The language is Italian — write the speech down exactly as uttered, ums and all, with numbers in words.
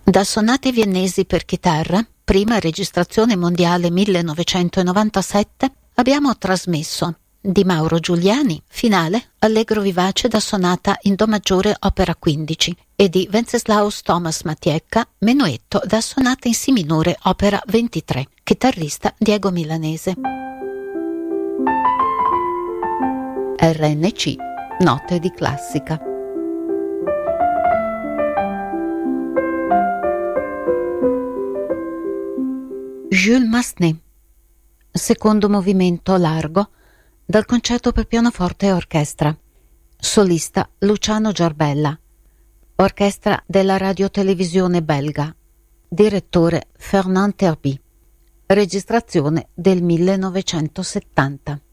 Da Sonate viennesi per chitarra, prima registrazione mondiale millenovecentonovantasette, abbiamo trasmesso di Mauro Giuliani, finale, allegro vivace da sonata in do maggiore opera quindici, e di Wenceslaus Thomas Matiecka, menuetto da sonata in si minore opera ventitré, chitarrista Diego Milanese. R N C, note di classica. Jules Massenet, secondo movimento largo, dal concerto per pianoforte e orchestra. Solista Luciano Giarbella. Orchestra della radiotelevisione belga. Direttore Fernand Terby. Registrazione del millenovecentosettanta.